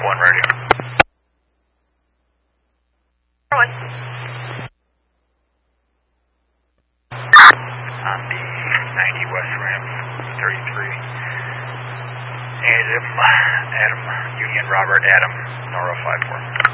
1 radio. Roy. On the 90 West Ramp 33. Adam, Union Robert, Adam, Nora 54.